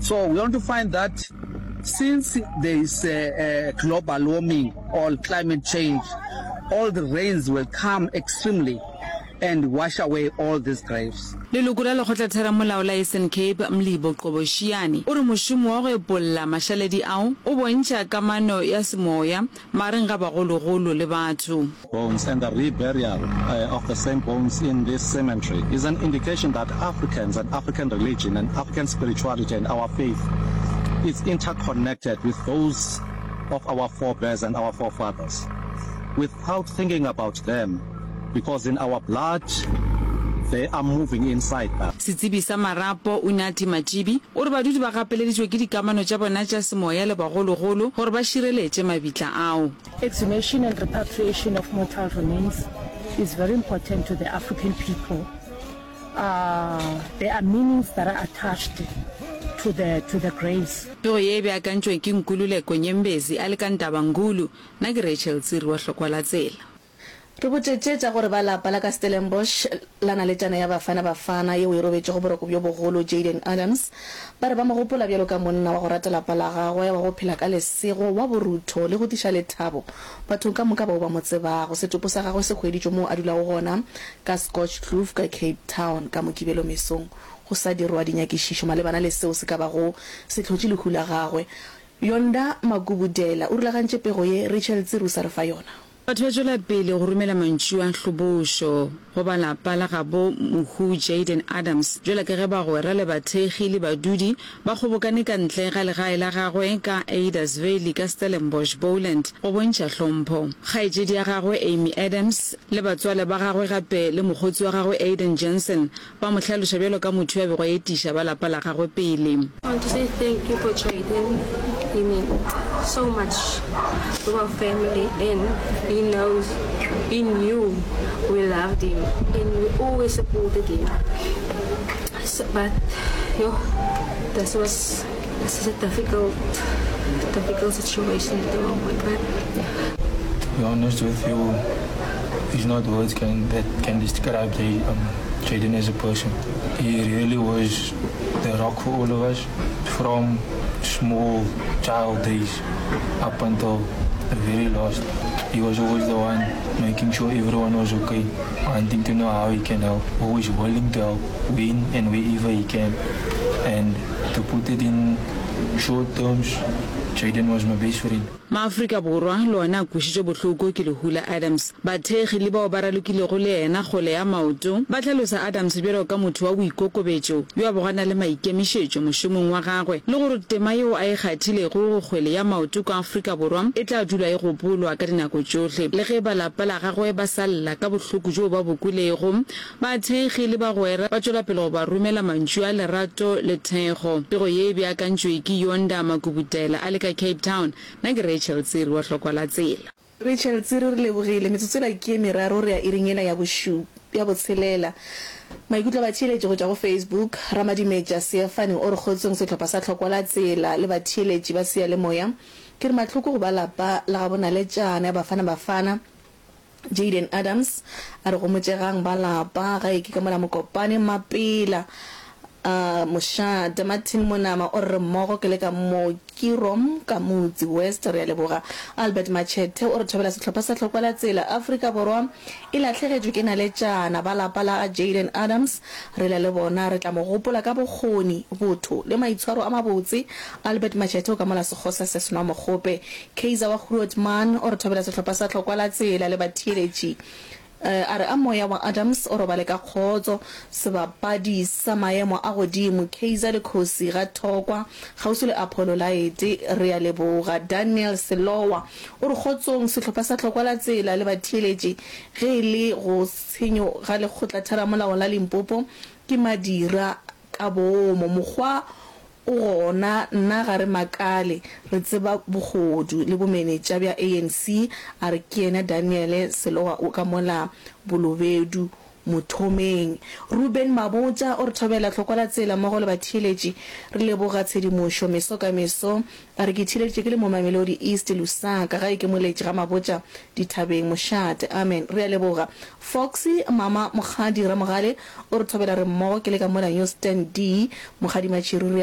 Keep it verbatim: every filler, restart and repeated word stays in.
So we want to find that since there is uh, uh, global warming or climate change, all the rains will come extremely and wash away all these graves. Leloko la lekgotla theramolao la Eastern Cape Mlibo Qoboshiani o re mošomo wa go epolla mašaledi ao o bontšha kamano ya semoya mareng ga bagologolo le batho. Bones and the reburial uh, of the same bones in this cemetery is an indication that Africans and African religion and African spirituality and our faith is interconnected with those of our forebears and our forefathers without thinking about them, because in our blood they are moving inside us. Setsibi sa marapo o ne a tima Machibi o re badudi ba gapeleditswe ke dikamano tša bona tša semoya le bagologolo gore ba šireletse mabitla ao. Exhumation and repatriation of mortal remains is very important to the African people. Uh, there are meanings that are attached to the to the graves. Pego ye be akantšwe ke Nkululeko Nyembezi a le ka Ntabangulu na ke Rachel Tsiri wa Hlokwa Tsela. Re botsetsetsa gore ba lapa la ka Stellenbosch la na le tšana ya bafana bafana ye o e robetše go boroko bjo bogolo Jaden Adams ba re ba mo gopola bjalo ka monna wa go rata lapa la gagwe wa go phela ka lesego wa borutho le go tiša lethabo bathong ka moka bao ba mo tsebago setopo sa gagwe se kgweditšwe mo a dula go gona ka Scotch Kloof ka Cape Town ka Mokibelo mesong go sa dirwa dinyakišišo malebana le seo se ka bago se tlhotše lehu la gagwe. Yonda Magubudela o rulagantše pego ye Rachel Tsiri sa re fa yona. Batho ba tswela pele go romela mantšu a hlobošo go ba lapa la gabo mohu Jaden Adams jwela ke ge bagwera le bathegi le badudi ba kgobokane ka ntle ga legae la gagwe ka Adams Valley ka Stellenbosch Bowland go bontšha hlompho. Kgaetšedi ya gagwe Amy Adams le batswale ba gagwe gape le mokgotsi wa gagwe Aiden Johnson ba mo hlaloša bjalo ka motho ya bego etiša ba lapa la gagwe pele. I want to say thank you for Jaden. He meant so much to our family, and he knows, he knew we loved him and we always supported him. So, but yo, this was this is a difficult, difficult situation at the moment. But to be honest with you, there's not words can that can describe Jay, um, Jaden as a person. He really was the rock for all of us, from small child days up until the very last. He was always the one making sure everyone was okay, wanting to know how he can help, always willing to help, when and wherever he can. And to put it in short terms, Jaden was my best friend. Maafrika Borwa lona a kwešišwe bohloko ke lehu la Adams bathegi le bao ba ralokilego le yena kgole ya maoto ba hlalosa Adams bjalo ka motho wa boikokobetšo yo a bogana le maikemišetšo mošomong wa gagwe le gore tema yeo a e kgathilego go kgwele ya maoto ka Afrika Borwa e tla dula e gopolwa ka dinako tšohle le ge ba lapa la gagwe ba salla ka bohloko jo ba bokulego bathegi le bagwera ba tšwela pele go ba romela mantšu a lerato le thego pego ye e beakantšwe ke Yonda Magubudela a le ka Cape Town na ke Rachel Tsiri wa Hlokwa Tsela. Rachel Tsiri re lebogile metsotso la ke meraro re ya iringela ya boshu ya botshelela maikutlo ba tsheletše go tša go Facebook Ramadimeja Seafane o re kgotsong setlhopha sa Hlokwa Tsela le batheletši ba sia le moya ke re matlhoko go ba lapa la ga bona le tšana ya bafana bafana Jaden Adams a re go motšegang ba lapa ga e ke ka mola mokopane mapela Uh, Moshada Martin Monama o re mmogo ke le ka mo Kirom ka Motse West re ya leboga Albert Machete o re thobela setlhopha sa Hlokwa Tsela Afrika Borwa e latlhegetswe ke na le tšana ba lapa la Jaden Adams re la le bona re tla mo gopola ka bokgoni botho le maitshwaro a mabotse Albert Machete o ka mola sekgosa se sena mogope Kaiser wa Grootman o re thobela setlhopha sa Hlokwa Tsela le batheletši Uh, are a moya wa Adams o robale ka khotso sebapadi sa maemo a godimo Kaiser le Khosi ga thokwa gausi le Apollo Laete re ya leboga Daniel Selowa o re khotsong setlhopha sa Hlokwa Tsela le batheletši ge le go tshenyo ga le khotla thara molao la Limpopo ke madira ka bomo mogwa o gona nna ga re makale re tseba bogodu le bomenetša bja A N C a re ke ena Daniel Selowa o ka mola Bolobedu mothomeng Ruben Mabotja o re thobela Hlokwa Tsela mo go le batheletši re leboga tshedimošo meso ka meso a re ke theletše ke le mo Mamelodi East Lusaka ga e ke moletše ga Mabotja dithabeng Moshate amen re a leboga Foxy mama Mogadi Ramogale o re thobela re mmogo ke le ka mola Houston D Mogadi Machiruri